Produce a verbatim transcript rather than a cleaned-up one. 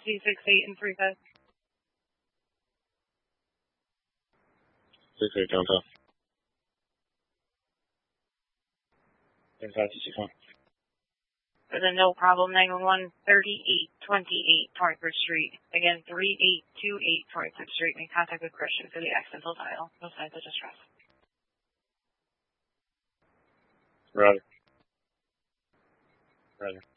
two six eight and three five. six eight downtown. thirty-five two six one. For the no problem, nine one one, thirty-eight twenty-eight Torringford Street. Again, three eight two eight Torringford Street. Make contact with Christian for the accidental dial. No signs of distress. Roger. Roger.